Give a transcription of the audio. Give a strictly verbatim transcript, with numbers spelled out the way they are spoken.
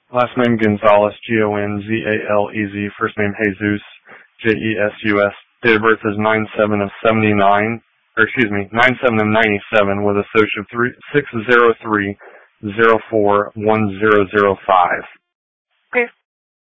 Last name Gonzalez, G O N Z A L E Z. First name Jesus, J E S U S. Date of birth is nine seven of seventy-nine, or excuse me, nine seven of ninety-seven with a social of six zero three zero four one zero zero five. Okay.